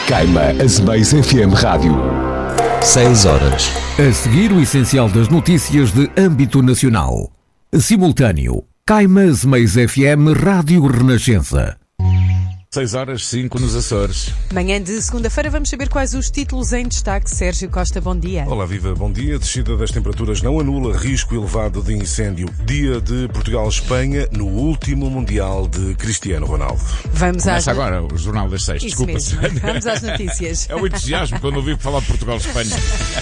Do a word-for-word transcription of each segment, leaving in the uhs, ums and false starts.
Caima Azemais F M Rádio. seis horas. A seguir, o essencial das notícias de âmbito nacional. Simultâneo. Caima Azemais F M Rádio Renascença. seis horas, cinco nos Açores. Manhã de segunda-feira vamos saber quais os títulos em destaque. Sérgio Costa, bom dia. Olá, viva, bom dia. Descida das temperaturas não anula risco elevado de incêndio. Dia de Portugal-Espanha no último Mundial de Cristiano Ronaldo. Vamos Começa às... agora o Jornal das Seis. Isso Desculpa. mesmo. Vamos às notícias. É o entusiasmo quando ouvi falar de Portugal-Espanha.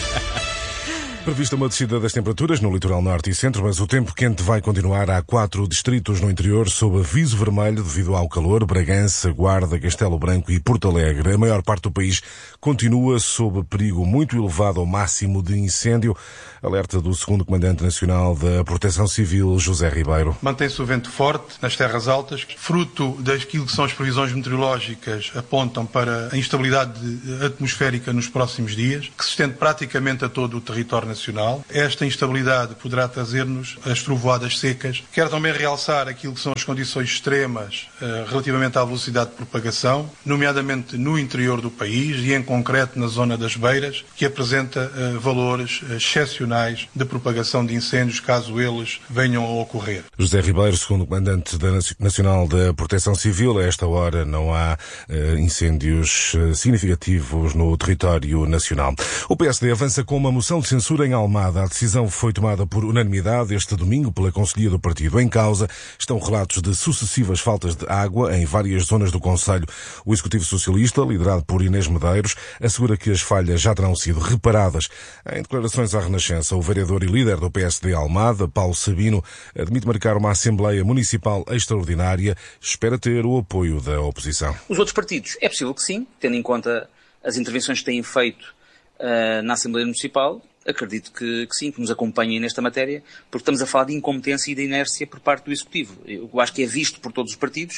Prevista uma descida das temperaturas no litoral norte e centro, mas o tempo quente vai continuar. Há quatro distritos no interior sob aviso vermelho devido ao calor: Bragança, Guarda, Castelo Branco e Porto Alegre. A maior parte do país continua sob perigo muito elevado ao máximo de incêndio. Alerta do segundo Comandante Nacional da Proteção Civil, José Ribeiro. Mantém-se o vento forte nas terras altas, fruto daquilo que são as previsões meteorológicas, apontam para a instabilidade atmosférica nos próximos dias, que se estende praticamente a todo o território nacional. Esta instabilidade poderá trazer-nos as trovoadas secas. Quero também realçar aquilo que são as condições extremas uh, relativamente à velocidade de propagação, nomeadamente no interior do país e em concreto na zona das Beiras, que apresenta uh, valores uh, excepcionais de propagação de incêndios, caso eles venham a ocorrer. José Ribeiro, segundo Comandante da Nacional da Proteção Civil, a esta hora não há uh, incêndios uh, significativos no território nacional. O P S D avança com uma moção de censura em Almada. A decisão foi tomada por unanimidade este domingo pela Conselhia do Partido. Em causa estão relatos de sucessivas faltas de água em várias zonas do concelho. O Executivo Socialista, liderado por Inês Medeiros, assegura que as falhas já terão sido reparadas. Em declarações à Renascença, o vereador e líder do P S D Almada, Paulo Sabino, admite marcar uma Assembleia Municipal extraordinária. Espera ter o apoio da oposição. Os outros partidos, é possível que sim, tendo em conta as intervenções que têm feito uh, na Assembleia Municipal. Acredito que, que sim, que nos acompanhem nesta matéria, porque estamos a falar de incompetência e de inércia por parte do Executivo. Eu acho que é visto por todos os partidos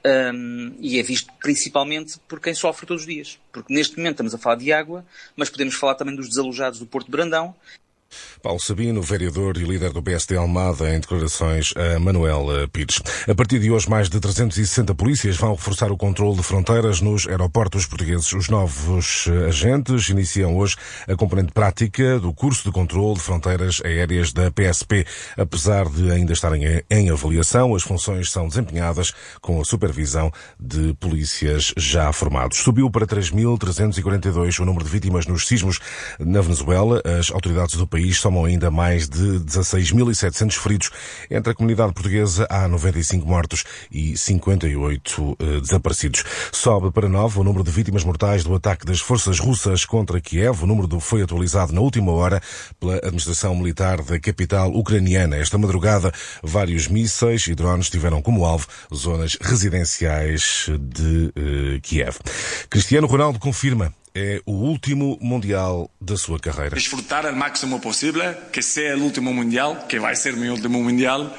um, e é visto principalmente por quem sofre todos os dias. Porque neste momento estamos a falar de água, mas podemos falar também dos desalojados do Porto de Brandão. Paulo Sabino, vereador e líder do P S D Almada, em declarações a Manuel Pires. A partir de hoje, mais de trezentos e sessenta polícias vão reforçar o controle de fronteiras nos aeroportos portugueses. Os novos agentes iniciam hoje a componente prática do curso de controle de fronteiras aéreas da P S P. Apesar de ainda estarem em avaliação, as funções são desempenhadas com a supervisão de polícias já formados. Subiu para três mil trezentos e quarenta e dois o número de vítimas nos sismos na Venezuela. As autoridades do país somam ainda mais de dezasseis mil e setecentos feridos. Entre a comunidade portuguesa há noventa e cinco mortos e cinquenta e oito uh, desaparecidos. Sobe para nove o número de vítimas mortais do ataque das forças russas contra Kiev. O número foi atualizado na última hora pela administração militar da capital ucraniana. Esta madrugada, vários mísseis e drones tiveram como alvo zonas residenciais de uh, Kiev. Cristiano Ronaldo confirma: é o último Mundial da sua carreira. Disfrutar al máximo posible, que sea el último Mundial, que vai ser mi último Mundial,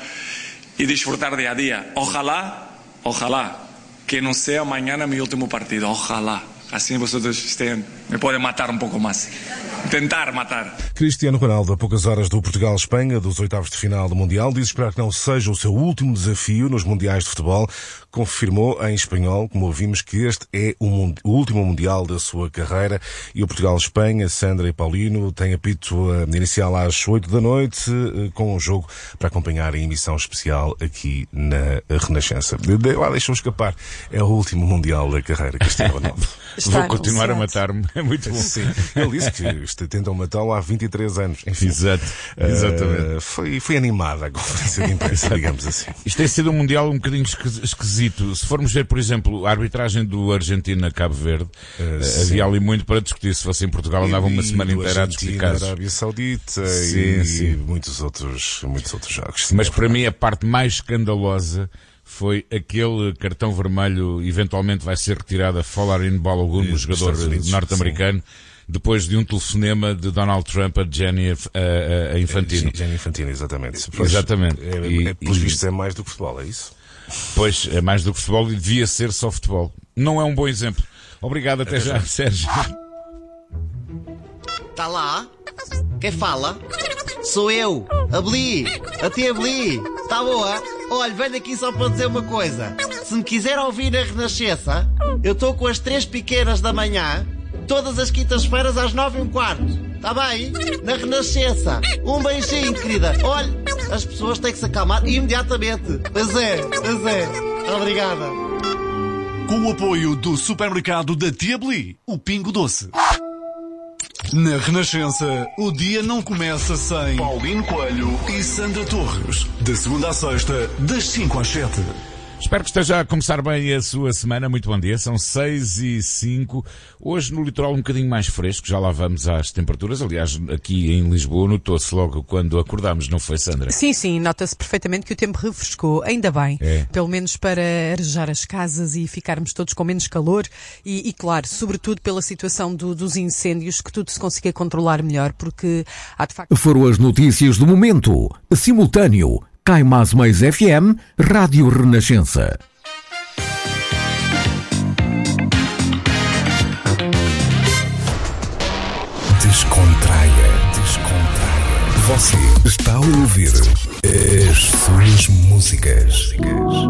y disfrutar día a día. Ojalá, ojalá, que no sea mañana mi último partido. Ojalá. Assim vosotros estén, me podem matar um pouco mais. Tentar matar. Cristiano Ronaldo, a poucas horas do Portugal-Espanha, dos oitavos de final do Mundial, diz esperar que não seja o seu último desafio nos Mundiais de Futebol. Confirmou em espanhol, como ouvimos, que este é o, mund- o último Mundial da sua carreira. E o Portugal-Espanha, Sandra e Paulino, tem apito uh, inicial às oito da noite, uh, com um jogo para acompanhar em emissão especial aqui na Renascença. De, de, lá deixou escapar. É o último Mundial da carreira, Cristiano Ronaldo. Vou continuar a matar-me. É muito bom. Sim. Ele disse que tentam matá-lo há vinte e três anos. Enfim, Exato. Exatamente. Uh, foi, foi animada a conferência de imprensa, digamos assim. Isto tem sido um Mundial um bocadinho esquisito. Se formos ver, por exemplo, a arbitragem do Argentina-Cabo Verde, uh, havia ali muito para discutir. Se fosse em Portugal, andava uma semana inteira a discutir casos. Arábia Saudita sim, e, sim. e muitos outros, muitos outros jogos. Mas para mim a parte mais escandalosa foi aquele cartão vermelho, eventualmente vai ser retirado a Folarin Balogun, o jogador norte-americano, sim, depois de um telefonema de Donald Trump a Gianni a, a Infantino. Gianni Infantino, exatamente. Pois, exatamente. É, e, é, pelos vistos é mais do que futebol, é isso? Pois, é mais do que futebol e devia ser só futebol. Não é um bom exemplo. Obrigado, até, até já, já, Sérgio. Tá lá? Quem fala? Sou eu, a Bli, a tia Bli. Tá boa? Olha, venho aqui só para dizer uma coisa. Se me quiser ouvir na Renascença, eu estou com as três piqueiras da manhã, todas as quintas-feiras às nove e um quarto. Está bem? Na Renascença. Um beijinho, querida. Olha, as pessoas têm que se acalmar imediatamente. Pois é, pois é. Obrigada. Com o apoio do supermercado da Tia Beli, o Pingo Doce. Na Renascença, o dia não começa sem Paulino Coelho e Sandra Torres. De segunda a sexta, das cinco às sete. Espero que esteja a começar bem a sua semana. Muito bom dia, são seis e cinco. Hoje no litoral um bocadinho mais fresco, já lá vamos às temperaturas. Aliás, aqui em Lisboa notou-se logo quando acordámos, não foi, Sandra? Sim, sim, nota-se perfeitamente que o tempo refrescou, ainda bem. É. Pelo menos para arejar as casas e ficarmos todos com menos calor e, e claro, sobretudo pela situação do, dos incêndios, que tudo se consiga controlar melhor, porque há de facto... Foram as notícias do momento, simultâneo. Cai Mais Mais F M, Rádio Renascença. Descontraia, descontraia. Você está a ouvir as suas músicas.